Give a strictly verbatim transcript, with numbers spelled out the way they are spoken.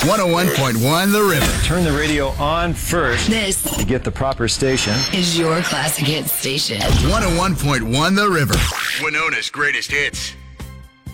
one oh one point one The River. Turn the radio on first. This to get the proper station. is your classic hits station. one oh one point one The River. Winona's greatest hits.